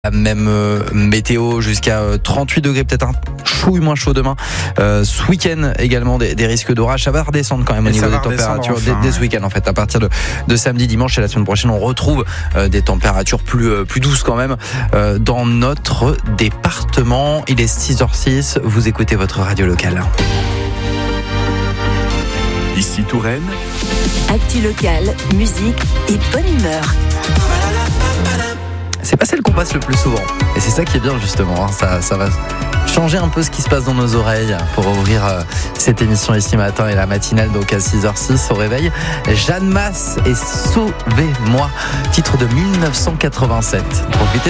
Même météo jusqu'à 38 degrés, peut-être un chouille moins chaud demain. Ce week-end également des risques d'orage. Ça va redescendre quand même au niveau des températures dès ce week-end en fait. À partir de samedi, dimanche et la semaine prochaine, on retrouve des températures plus douces quand même dans notre département. Il est 6h06. Vous écoutez votre radio locale. Ici Touraine. Actu locale, musique et bonne humeur. C'est pas celle qu'on passe le plus souvent. Et c'est ça qui est bien justement. Ça va changer un peu ce qui se passe dans nos oreilles pour ouvrir cette émission ici matin et la matinale donc à 6h06 au réveil. Jeanne Masse et Sauvez-moi, titre de 1987. Profitez.